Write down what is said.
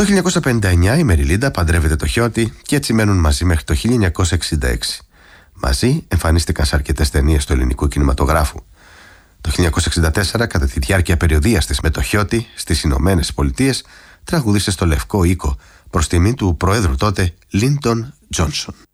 Το 1959 η Μεριλίντα παντρεύεται το Χιώτη και έτσι μένουν μαζί μέχρι το 1966. Μαζί εμφανίστηκαν σε αρκετές ταινίες του ελληνικού κινηματογράφου. Το 1964, κατά τη διάρκεια περιοδείας της με το Χιώτη στις Ηνωμένες Πολιτείες, τραγούδισε στο Λευκό Οίκο προς τιμή του Προέδρου τότε Λίντον Τζόνσον.